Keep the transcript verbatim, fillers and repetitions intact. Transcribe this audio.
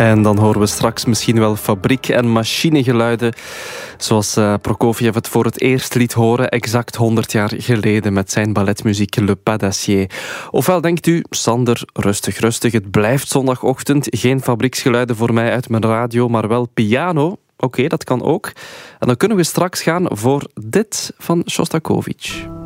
En dan horen we straks misschien wel fabriek- en machinegeluiden, zoals uh, Prokofjev het voor het eerst liet horen, exact honderd jaar geleden met zijn balletmuziek Le Pas d'Acier. Ofwel denkt u, Sander, rustig, rustig, het blijft zondagochtend, geen fabrieksgeluiden voor mij uit mijn radio, maar wel piano. Oké, okay, dat kan ook. En dan kunnen we straks gaan voor dit van Shostakovich.